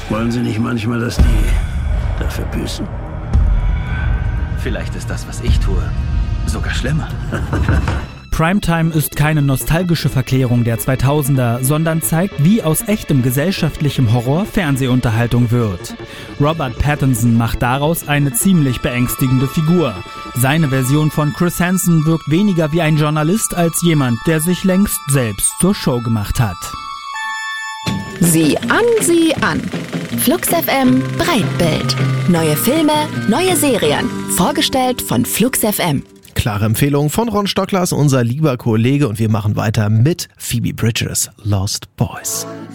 Wollen Sie nicht manchmal, dass die dafür büßen? Vielleicht ist das, was ich tue, sogar schlimmer. Primetime ist keine nostalgische Verklärung der 2000er, sondern zeigt, wie aus echtem gesellschaftlichem Horror Fernsehunterhaltung wird. Robert Pattinson macht daraus eine ziemlich beängstigende Figur. Seine Version von Chris Hansen wirkt weniger wie ein Journalist als jemand, der sich längst selbst zur Show gemacht hat. Sieh an. Flux FM Breitbild. Neue Filme, neue Serien. Vorgestellt von Flux FM. Klare Empfehlung von Ron Stocklers, unser lieber Kollege, und wir machen weiter mit Phoebe Bridgers, Lost Boys.